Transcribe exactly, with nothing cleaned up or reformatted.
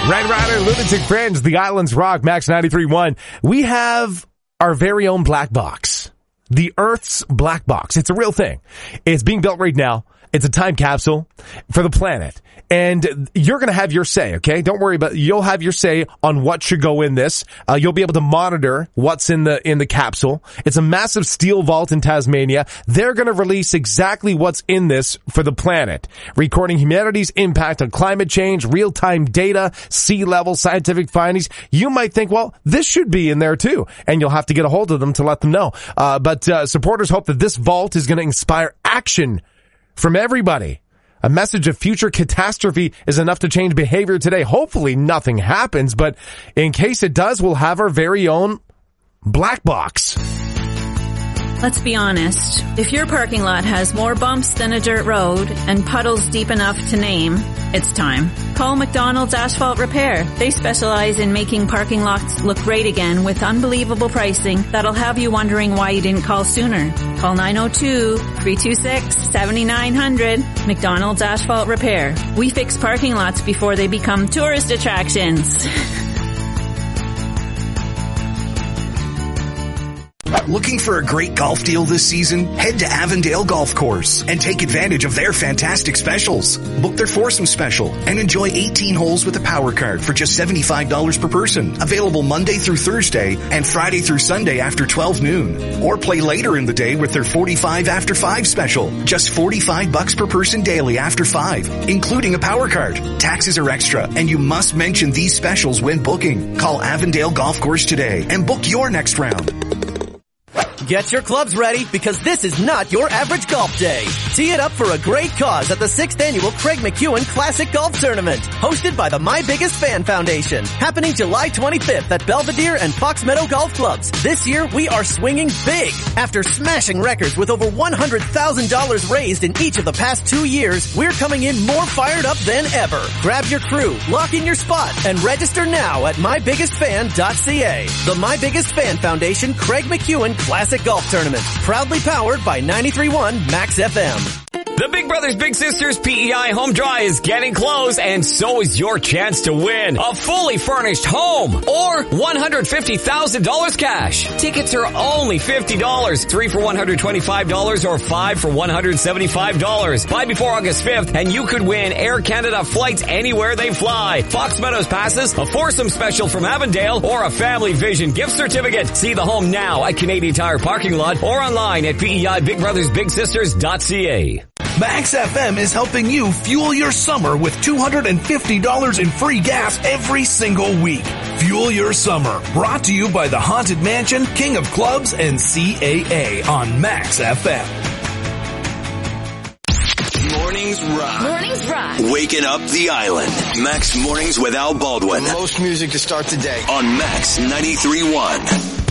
Red Rider, Lunatic Fringe, The Islands Rock, Max ninety-three point one. We have our very own black box. The Earth's black box. It's a real thing. It's being built right now. It's a time capsule for the planet. And you're going to have your say, okay? Don't worry about it. You'll have your say on what should go in this. Uh, you'll be able to monitor what's in the in the capsule. It's a massive steel vault in Tasmania. They're going to release exactly what's in this for the planet, recording humanity's impact on climate change, real-time data, sea level, scientific findings. You might think, well, this should be in there too, and you'll have to get a hold of them to let them know. Uh, but uh, supporters hope that this vault is going to inspire action from everybody. A message of future catastrophe is enough to change behavior today. Hopefully nothing happens, but in case it does, we'll have our very own black box. Let's be honest. If your parking lot has more bumps than a dirt road and puddles deep enough to name, it's time. Call McDonald's Asphalt Repair. They specialize in making parking lots look great again with unbelievable pricing that'll have you wondering why you didn't call sooner. Call nine oh two, three two six, seven nine zero zero. McDonald's Asphalt Repair. We fix parking lots before they become tourist attractions. Looking for a great golf deal this season? Head to Avondale Golf Course and take advantage of their fantastic specials. Book their foursome special and enjoy eighteen holes with a power card for just seventy-five dollars per person. Available Monday through Thursday and Friday through Sunday after twelve noon. Or play later in the day with their forty-five after five special. Just forty-five bucks per person daily after five, including a power card. Taxes are extra and you must mention these specials when booking. Call Avondale Golf Course today and book your next round. Get your clubs ready because this is not your average golf day. Tee it up for a great cause at the sixth Annual Craig McEwen Classic Golf Tournament, hosted by the My Biggest Fan Foundation, happening July twenty-fifth at Belvedere and Fox Meadow Golf Clubs. This year, we are swinging big. After smashing records with over one hundred thousand dollars raised in each of the past two years, we're coming in more fired up than ever. Grab your crew, lock in your spot, and register now at my biggest fan dot c a. The My Biggest Fan Foundation Craig McEwen Classic Golf Tournament, proudly powered by ninety-three point one Max F M. The Big Brothers Big Sisters P E I Home Draw is getting close, and so is your chance to win a fully furnished home or one hundred fifty thousand dollars cash. Tickets are only fifty dollars, three for one hundred twenty-five dollars or five for one hundred seventy-five dollars. Buy before August fifth and you could win Air Canada flights anywhere they fly, Fox Meadows passes, a foursome special from Avondale, or a Family Vision gift certificate. See the home now at Canadian Tire Parking Lot or online at P E I Big Brothers Big Sisters dot c a. Max F M is helping you fuel your summer with two hundred fifty dollars in free gas every single week. Fuel your summer. Brought to you by the Haunted Mansion, King of Clubs, and C A A on Max F M. Mornings Rock. Mornings Rock. Waking up the island. Max Mornings with Al Baldwin. Most music to start the day. On Max ninety-three point one.